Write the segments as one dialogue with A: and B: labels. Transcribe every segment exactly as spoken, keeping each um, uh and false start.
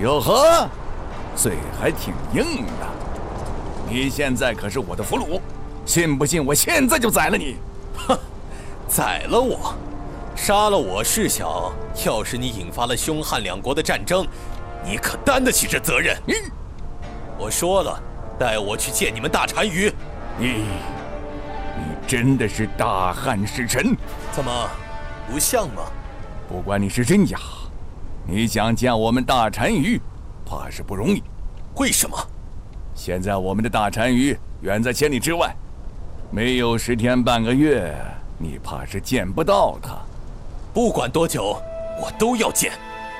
A: 哟呵，嘴还挺硬的。你现在可是我的俘虏，信不信我现在就宰了你？
B: 哼，宰了我？杀了我是小，要是你引发了凶悍两国的战争，你可担得起这责任？嗯，我说了，带我去见你们大单于。
A: 你，你真的是大汉使臣？
B: 怎么，不像吗？
A: 不管你是真假，你想见我们大单于，怕是不容易。
B: 为什么？
A: 现在我们的大单于远在千里之外，没有十天半个月，你怕是见不到他。
B: 不管多久，我都要见。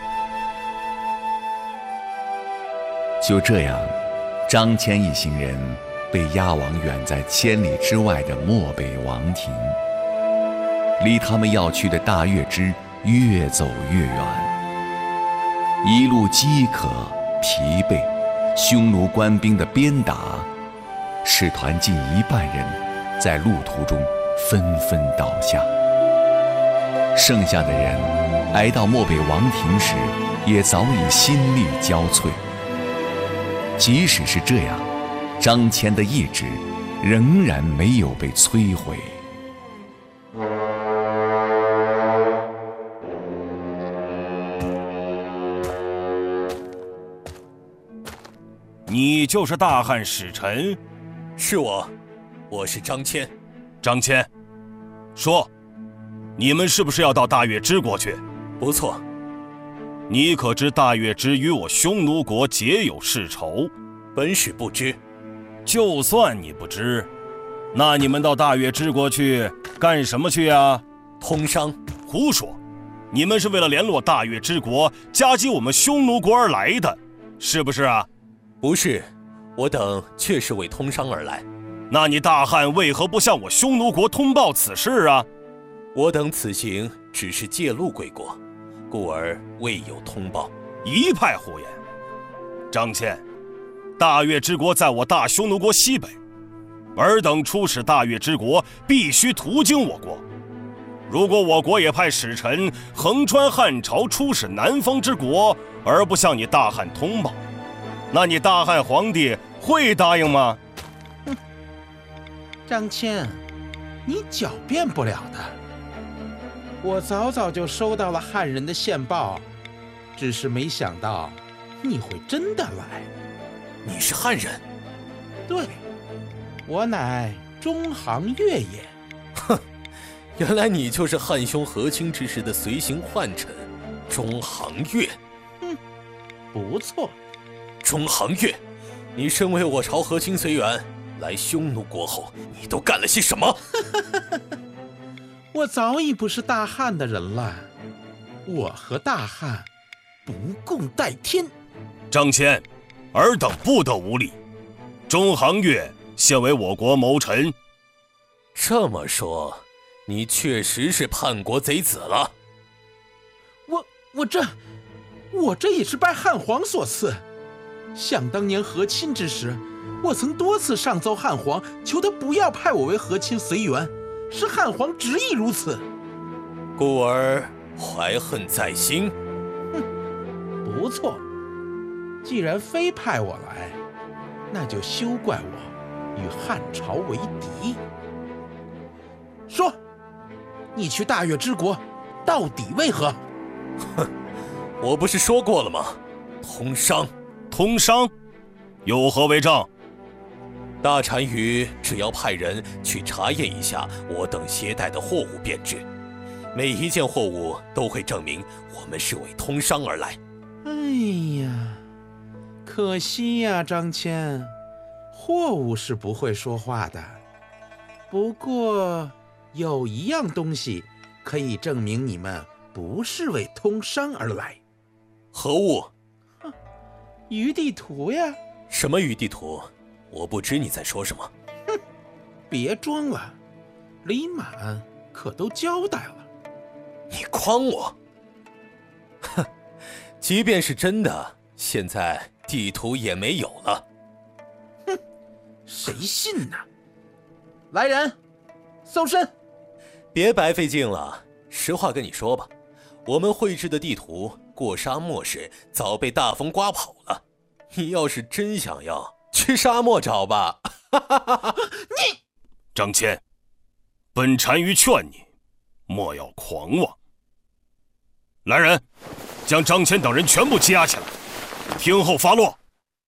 C: 就这样，张骞一行人被押往远在千里之外的漠北王庭，离他们要去的大月支越走越远，一路饥渴疲惫，匈奴官兵的鞭打，使团近一半人在路途中纷纷倒下。剩下的人挨到漠北王庭时，也早已心力交瘁。即使是这样，张骞的意志仍然没有被摧毁。
D: 你就是大汉使臣？
B: 是我，我是张骞。
D: 张骞，说，你们是不是要到大月支国去？
B: 不错。
D: 你可知大月支与我匈奴国结有世仇？
B: 本使不知。
D: 就算你不知，那你们到大月支国去干什么去呀？
B: 通商。
D: 胡说！你们是为了联络大月支国，夹击我们匈奴国而来的，是不是啊？
B: 不是，我等确是为通商而来。
D: 那你大汉为何不向我匈奴国通报此事啊？
B: 我等此行只是借路归国，故而未有通报。
D: 一派胡言！张骞，大月支国在我大匈奴国西北，尔等出使大月支国，必须途经我国。如果我国也派使臣横穿汉朝出使南方之国，而不向你大汉通报，那你大汉皇帝会答应吗？
E: 哼，张骞，你狡辩不了的。我早早就收到了汉人的线报，只是没想到你会真的来。
B: 你是汉人？
E: 对，我乃中行越也。
B: 哼，原来你就是汉兄和亲之时的随行宦臣中行越。
E: 嗯，不错。
B: 中行越，你身为我朝和亲随员，来匈奴国后，你都干了些什么？
E: 我早已不是大汉的人了，我和大汉不共戴天。
D: 张骞，尔等不得无礼。中行越现为我国谋臣。
B: 这么说，你确实是叛国贼子了。
E: 我我这我这也是拜汉皇所赐。想当年和亲之时，我曾多次上奏汉皇，求他不要派我为和亲随员，是汉皇执意如此。
B: 故而怀恨在心。
E: 哼，不错。既然非派我来，那就休怪我与汉朝为敌。说，你去大月支国到底为何？
B: 哼，我不是说过了吗？通商。
D: 通商，有何为证？
B: 大单于只要派人去查验一下我等携带的货物便知，每一件货物都会证明我们是为通商而来。
E: 哎呀，可惜呀，张骞，货物是不会说话的。不过有一样东西可以证明你们不是为通商而来。
B: 何物？
E: 鱼地图呀。
B: 什么鱼地图？我不知你在说什么。
E: 哼，别装了，李满可都交代了。
B: 你诓我？哼，即便是真的，现在地图也没有了。
E: 哼，谁信呢？来人，搜身！
B: 别白费劲了，实话跟你说吧，我们绘制的地图过沙漠时早被大风刮跑了。你要是真想要，去沙漠找吧。
D: 你，张骞，本单于劝你，莫要狂妄。来人，将张骞等人全部羁押起来，听候发落。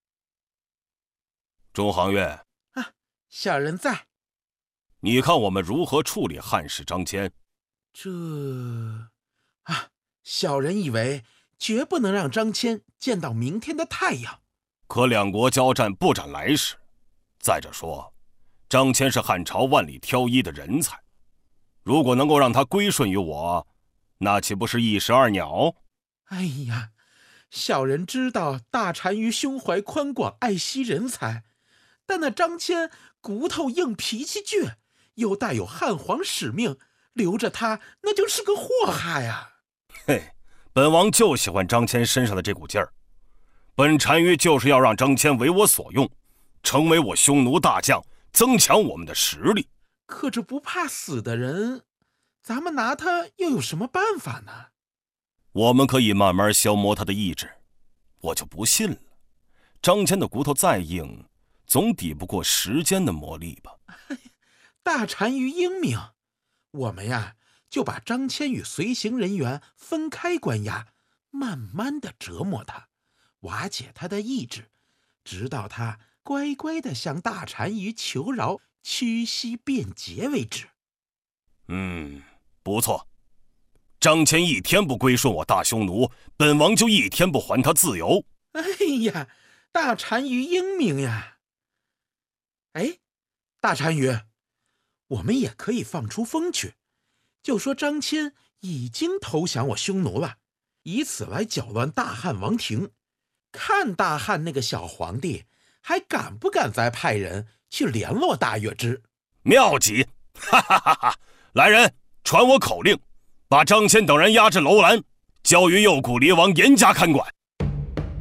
D: 中行院，
E: 啊，小人在。
D: 你看我们如何处理汉使张骞？
E: 这，啊，小人以为绝不能让张骞见到明天的太阳。
D: 可两国交战不斩来使，再者说，张骞是汉朝万里挑一的人才，如果能够让他归顺于我，那岂不是一石二鸟？
E: 哎呀，小人知道大单于胸怀宽广，爱惜人才，但那张骞骨头硬，脾气倔，又带有汉皇使命，留着他那就是个祸害啊！
D: 嘿，本王就喜欢张骞身上的这股劲儿。本单于就是要让张骞为我所用，成为我匈奴大将，增强我们的实力。
E: 可这不怕死的人，咱们拿他又有什么办法呢？
D: 我们可以慢慢消磨他的意志。我就不信了，张骞的骨头再硬，总抵不过时间的磨砺吧。
E: 大单于英明，我们呀就把张骞与随行人员分开关押，慢慢的折磨他，瓦解他的意志，直到他乖乖的向大单于求饶，屈膝辩解为止。
D: 嗯，不错。张骞一天不归顺我大匈奴，本王就一天不还他自由。
E: 哎呀，大单于英明呀！哎，大单于，我们也可以放出风去，就说张骞已经投降我匈奴了，以此来搅乱大汉王庭，看大汉那个小皇帝还敢不敢再派人去联络大月支。
D: 妙极！哈哈哈哈！来人，传我口令，把张骞等人押至楼兰，交于右谷离王严加看管。